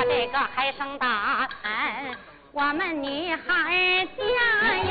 这个还生大，我们女孩家呀。